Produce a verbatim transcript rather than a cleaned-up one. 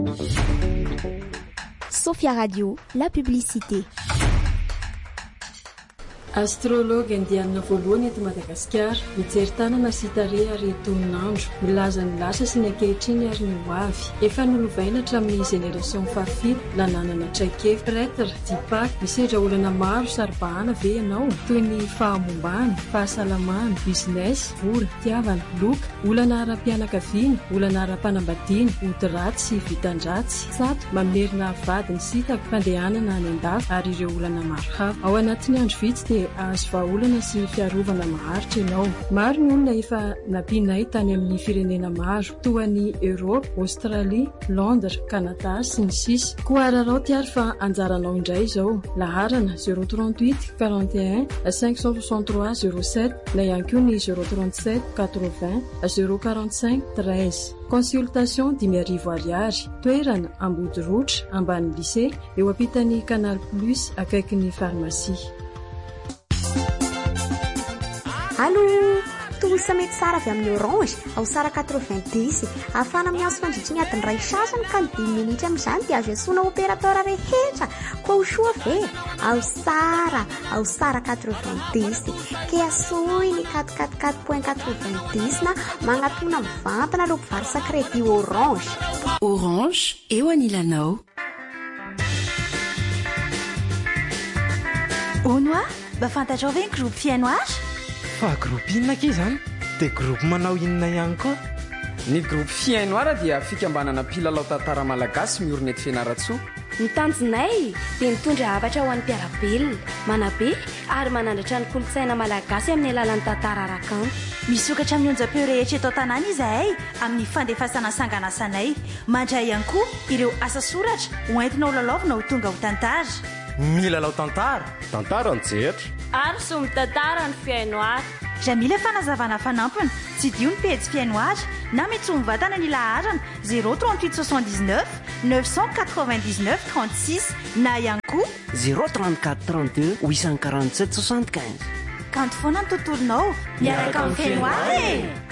Sophia Radio, la publicité. Astrologue indianina voalohany eto Madagasikara mijery tanana sy tarehy ary toninandro milaza ny lasa sy ny ankehitriny ary ny ho avy. Efa nolovaina hatramin'ny génération fahafito lananana traike prêtre dipak misedra olana maro saribahana ve ianao toy ny fahamombany, fahasalamana, business, vola, tiavana, loka, olana ara-pianakaviana, olana ara-panambadiana, ody-ratsy sy vitan-dratsy, sato, mamerina vadiny sitaka, fandehanana any an-dafy ary ireo olana maro hafa. Ao anatin'ny andro vitsy dia azo vahaolana sy fiarovana maharitra ianao. Maro ny olona efa nampinay tany amin'ny firenena maro toa ny Europe, Australie, Londres, Canada sy ny sisa. Koa ararao tiary fa anjaranao indray izao. Laharana zéro trente-huit quarante et un cinq cent soixante-trois zéro sept na ihany koa ny zéro trente-sept quatre-vingts zéro quarante-cinq treize. Consultation dimy arivo ariary. Toerana Ambodirotra ambany lycée eo ampitan'ny Canal Plus akaikin'ny pharmacie. Allô, tosa mety tsara avy amin'ny Orange ao sara quatre-vingt-dix afana mianso mandritry ny adiny ray sasany ka ny dimy minitra amin'izany dia azo iantsoana opérateur rehetra koa ho soa ve ao sara ao sara quatre-vingt-dix ke asoy ny quatre quatre quatre point quatre-vingt-dix na magnatona mivantana ireo mpivarotra crédit Orange. Orange eo anilanao. Onoa, mba fantatrao ve ny groupe fiainoage? Fa groupe inona ke izany? Dia groupe manao inona ihany koa? Ny groupe fiainoara dia fikambanana mpilalao tantara malagasy miorina eto Fianaratsoa. Ny tanjonay dia mitondra hafatra ho an'ny mpiarabelona, manabe ary manandratra ny kolontsaina malagasy amin'ny alalan'ny tantara arakanto. Misokatra amin'ny onjam-peo rehetra eto an-tanàna izahay amin'ny fandefasana sanganasanay. Mandray ihany koa ireo asa soratra hoentina ho lalaovina ho tonga ho tantara. Milalao tantara? Tantara ny jetra. Ary somy tantara ny fiainoara. Raha mila fanazavana fanampiny, tsy dio ny pejy fiainoara na mety mivatana ny laharana zéro trente-huit soixante-dix-neuf neuf cent quatre-vingt-dix-neuf trente-six na ihany koa zéro trente-quatre trente-deux huit cent quarante-sept soixante-quinze. Kanto foana ny tontolonao miaraka amin'ny fiainoara e!